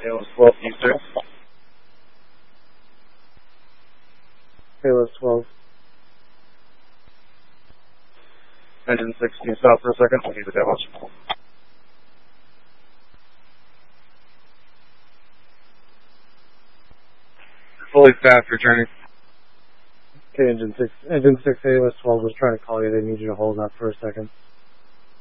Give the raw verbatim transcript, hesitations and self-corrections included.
Taylor's twelve Eastern. Taylor's twelve. Engine six, can you stop for a second? I need the demos. Fully staffed, returning. Okay, engine six, engine six, Taylor's twelve was trying to call you. They need you to hold that for a second.